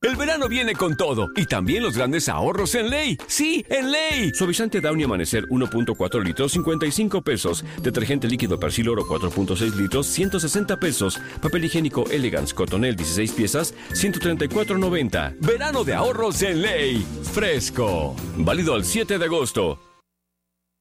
El verano viene con todo y también los grandes ahorros en Ley. ¡Sí, en Ley! Suavizante Downy Amanecer 1.4 litros, 55 pesos. Detergente líquido Persil Oro 4.6 litros, 160 pesos. Papel higiénico Elegance Cotonel 16 piezas, 134.90. Verano de ahorros en Ley. Fresco. Válido al 7 de agosto.